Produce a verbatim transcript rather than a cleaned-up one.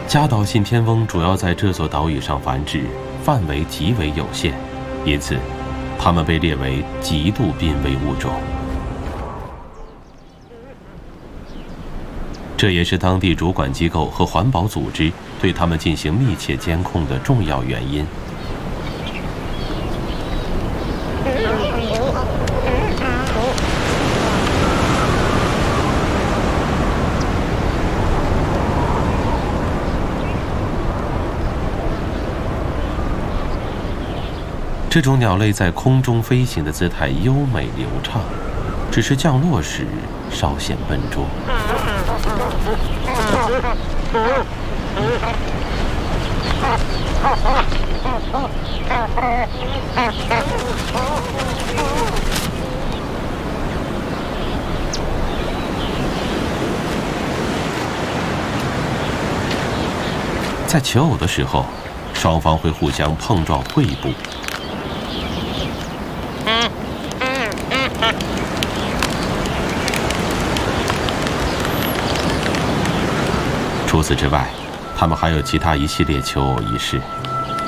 加岛信天翁主要在这座岛屿上繁殖，范围极为有限，因此它们被列为极度濒危物种。这也是当地主管机构和环保组织对它们进行密切监控的重要原因。这种鸟类在空中飞行的姿态优美流畅，只是降落时稍显笨拙。在求偶的时候，双方会互相碰撞喙部。除此之外，他们还有其他一系列求偶仪式。